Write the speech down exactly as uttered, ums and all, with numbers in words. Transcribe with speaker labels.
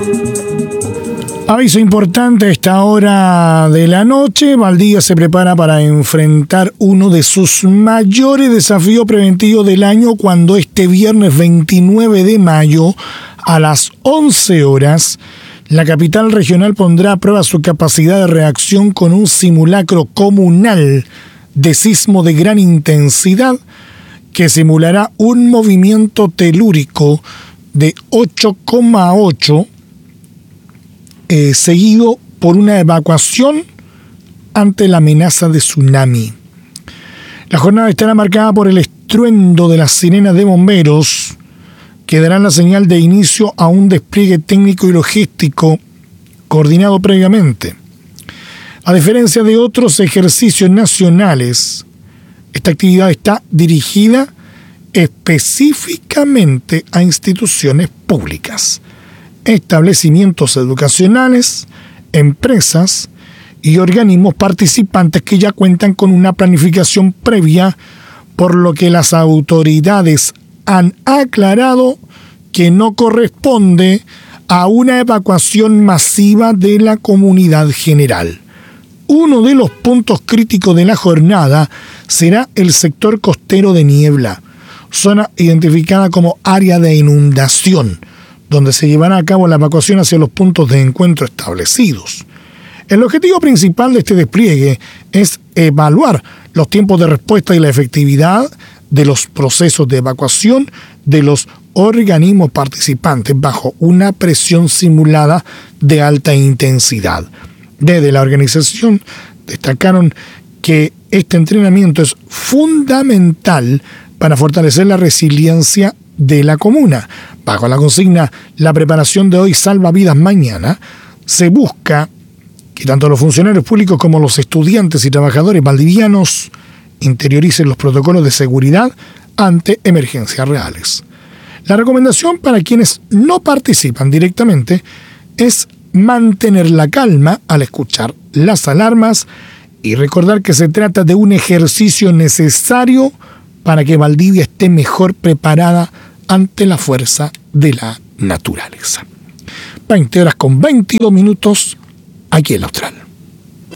Speaker 1: Aviso importante a esta hora de la noche. Valdivia se prepara para enfrentar uno de sus mayores desafíos preventivos del año cuando este viernes veintinueve de mayo a las once horas la capital regional pondrá a prueba su capacidad de reacción con un simulacro comunal de sismo de gran intensidad que simulará un movimiento telúrico de ocho coma ocho Eh, seguido por una evacuación ante la amenaza de tsunami. La jornada estará marcada por el estruendo de las sirenas de bomberos que darán la señal de inicio a un despliegue técnico y logístico coordinado previamente. A diferencia de otros ejercicios nacionales, esta actividad está dirigida específicamente a instituciones públicas, establecimientos educacionales, empresas y organismos participantes que ya cuentan con una planificación previa, por lo que las autoridades han aclarado que no corresponde a una evacuación masiva de la comunidad general. Uno de los puntos críticos de la jornada será el sector costero de Niebla, zona identificada como área de inundación, donde se llevará a cabo la evacuación hacia los puntos de encuentro establecidos. El objetivo principal de este despliegue es evaluar los tiempos de respuesta y la efectividad de los procesos de evacuación de los organismos participantes bajo una presión simulada de alta intensidad. Desde la organización destacaron que este entrenamiento es fundamental para fortalecer la resiliencia de la comuna. Bajo la consigna "La preparación de hoy salva vidas mañana", se busca que tanto los funcionarios públicos como los estudiantes y trabajadores valdivianos interioricen los protocolos de seguridad ante emergencias reales. La recomendación para quienes no participan directamente es mantener la calma al escuchar las alarmas y recordar que se trata de un ejercicio necesario para que Valdivia esté mejor preparada ante la fuerza de la naturaleza. veinte horas con veintidós minutos aquí en la Austral.